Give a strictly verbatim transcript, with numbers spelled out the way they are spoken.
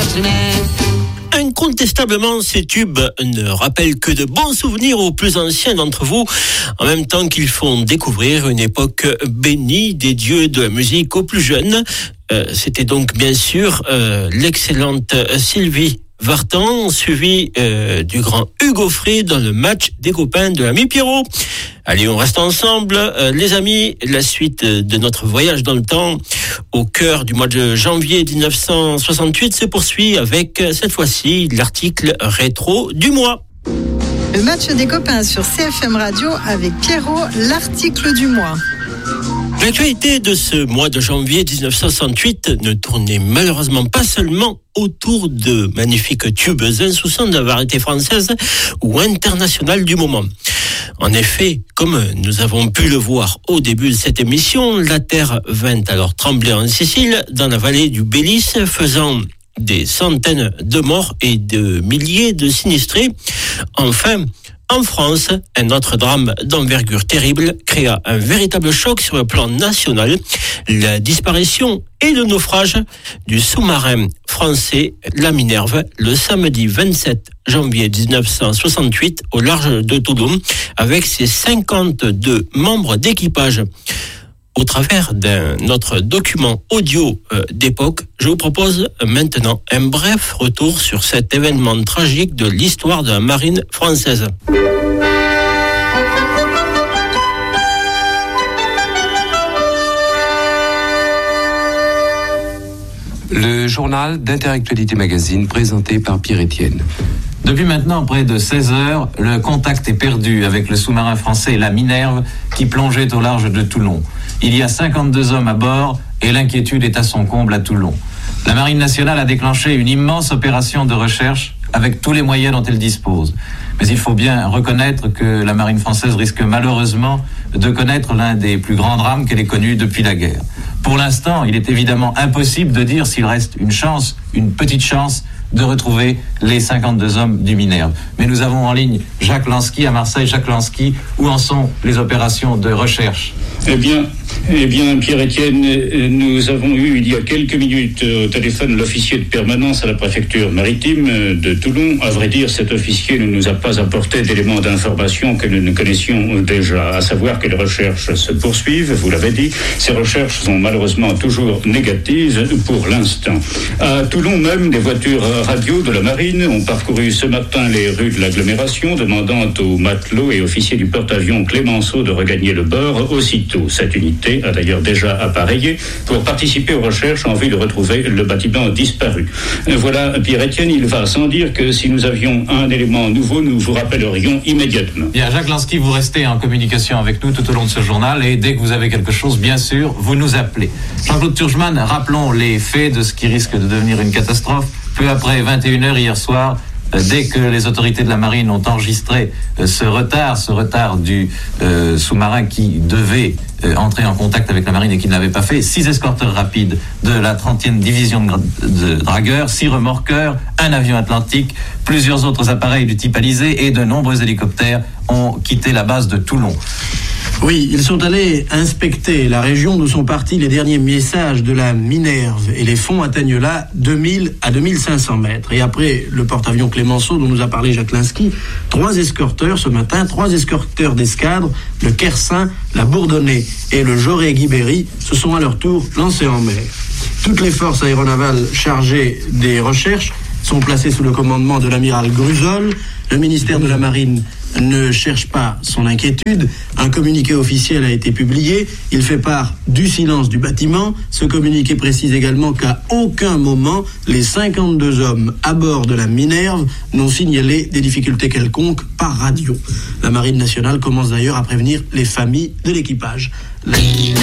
Incontestablement, ces tubes ne rappellent que de bons souvenirs aux plus anciens d'entre vous, en même temps qu'ils font découvrir une époque bénie des dieux de la musique aux plus jeunes. Euh, c'était donc bien sûr euh, l'excellente Sylvie Vartan, suivi euh, du grand Hugo Frey dans le match des copains de l'ami Pierrot. Allez, on reste ensemble, euh, les amis. La suite de notre voyage dans le temps, au cœur du mois de janvier dix-neuf cent soixante-huit, se poursuit avec, euh, cette fois-ci, l'article rétro du mois. Le match des copains sur C F M Radio avec Pierrot, l'article du mois. L'actualité de ce mois de janvier dix-neuf cent soixante-huit ne tournait malheureusement pas seulement autour de magnifiques tubes insouciants de la variété française ou internationale du moment. En effet, comme nous avons pu le voir au début de cette émission, la terre vint alors trembler en Sicile, dans la vallée du Bélis, faisant des centaines de morts et de milliers de sinistrés. Enfin, en France, un autre drame d'envergure terrible créa un véritable choc sur le plan national, la disparition et le naufrage du sous-marin français La Minerve le samedi vingt-sept janvier dix-neuf cent soixante-huit au large de Toulon avec ses cinquante-deux membres d'équipage. Au travers d'un autre document audio euh, d'époque, je vous propose maintenant un bref retour sur cet événement tragique de l'histoire de la marine française. Le journal d'Interactualité Magazine présenté par Pierre Etienne. Depuis maintenant près de seize heures, le contact est perdu avec le sous-marin français La Minerve qui plongeait au large de Toulon. Il y a cinquante-deux hommes à bord et l'inquiétude est à son comble à Toulon. La Marine nationale a déclenché une immense opération de recherche avec tous les moyens dont elle dispose. Mais il faut bien reconnaître que la Marine française risque malheureusement de connaître l'un des plus grands drames qu'elle ait connus depuis la guerre. Pour l'instant, il est évidemment impossible de dire s'il reste une chance, une petite chance, de retrouver les cinquante-deux hommes du Minerve. Mais nous avons en ligne Jacques Lansky à Marseille. Jacques Lansky, où en sont les opérations de recherche ? Eh bien, eh bien, Pierre-Etienne, nous avons eu il y a quelques minutes au téléphone l'officier de permanence à la préfecture maritime de Toulon. À vrai dire, cet officier ne nous a pas apporté d'éléments d'information que nous ne connaissions déjà, à savoir que les recherches se poursuivent, vous l'avez dit. Ces recherches sont malheureusement toujours négatives pour l'instant. À Toulon même, des voitures radio de la marine ont parcouru ce matin les rues de l'agglomération, demandant aux matelots et officiers du porte-avions Clémenceau de regagner le bord aussitôt. Cette unité a d'ailleurs déjà appareillé pour participer aux recherches en vue de retrouver le bâtiment disparu. Voilà, Pierre-Etienne, il va sans dire que si nous avions un élément nouveau, nous vous rappellerions immédiatement. Bien, Jacques Lansky, vous restez en communication avec nous tout au long de ce journal et dès que vous avez quelque chose, bien sûr, vous nous appelez. Jean-Claude Turgeman, rappelons les faits de ce qui risque de devenir une catastrophe. Peu après vingt et une heures hier soir, dès que les autorités de la marine ont enregistré ce retard, ce retard du euh, sous-marin qui devait euh, entrer en contact avec la marine et qui ne l'avait pas fait, six escorteurs rapides de la trentième division de, de dragueurs, six remorqueurs, un avion Atlantique, plusieurs autres appareils du type Alizé et de nombreux hélicoptères ont quitté la base de Toulon. Oui, ils sont allés inspecter la région d'où sont partis les derniers messages de la Minerve et les fonds atteignent là deux mille à deux mille cinq cents mètres. Et après le porte-avions Clémenceau dont nous a parlé Jacques Lansky, trois escorteurs ce matin, trois escorteurs d'escadre, le Kersin, la Bourdonnais et le Jaurès-Guibéry se sont à leur tour lancés en mer. Toutes les forces aéronavales chargées des recherches sont placées sous le commandement de l'amiral Gruzol. Le ministère de la Marine ne cherche pas son inquiétude. Un communiqué officiel a été publié. Il fait part du silence du bâtiment. Ce communiqué précise également qu'à aucun moment, les cinquante-deux hommes à bord de la Minerve n'ont signalé des difficultés quelconques par radio. La Marine nationale commence d'ailleurs à prévenir les familles de l'équipage. La...